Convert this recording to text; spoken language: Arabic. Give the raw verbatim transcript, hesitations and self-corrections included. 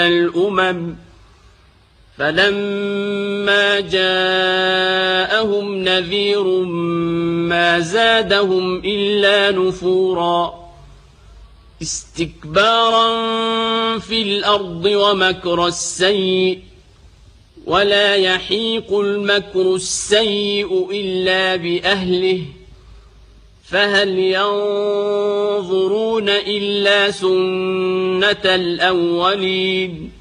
الأمم فلما جاءهم نذير ما زادهم إلا نفورا استكبارا في الأرض ومكر السيء ولا يحيق المكر السيء إلا بأهله فهل ينظرون إلا سنة الأولين